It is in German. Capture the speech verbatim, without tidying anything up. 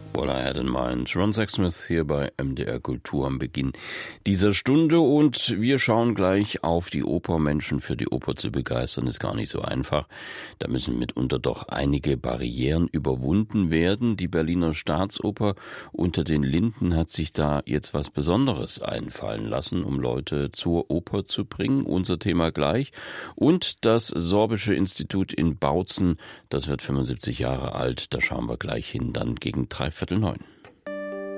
What I Had in Mind. Ron Sexsmith hier bei M D R Kultur am Beginn dieser Stunde und wir schauen gleich auf die Oper. Menschen für die Oper zu begeistern ist gar nicht so einfach. Da müssen mitunter doch einige Barrieren überwunden werden. Die Berliner Staatsoper Unter den Linden hat sich da jetzt was Besonderes einfallen lassen, um Leute zur Oper zu bringen. Unser Thema gleich. Und das Sorbische Institut in Bautzen, das wird fünfundsiebzig Jahre alt. Da schauen wir gleich hin, dann gegen drei Viertel neun.